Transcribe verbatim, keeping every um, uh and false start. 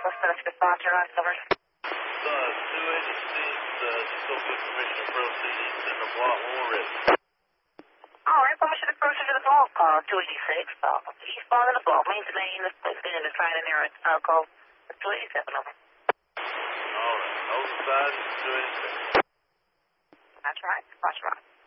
What's the response you're on, Silver? Uh, two eighty-six, uh, still good permission to proceed, send a block one ready. All right, permission to proceed to the block, uh, two eighty-six, uh, eastbound of the block, main to main, this place in the side in there, uh, call two eighty-seven, over. All right, hold the side, two eighty-six. That's right, that's right.